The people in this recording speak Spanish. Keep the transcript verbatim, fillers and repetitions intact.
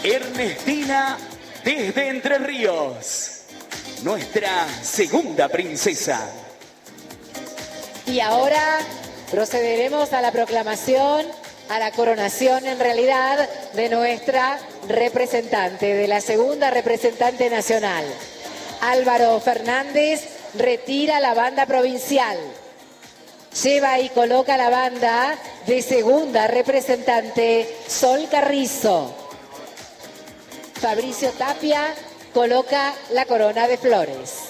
Ernestina desde Entre Ríos, nuestra segunda princesa. Y ahora procederemos a la proclamación, a la coronación en realidad de nuestra representante, de la segunda representante nacional. Álvaro Fernández retira la banda provincial. Lleva y coloca la banda de segunda representante Sol Carrizo. Fabricio Tapia coloca la corona de flores.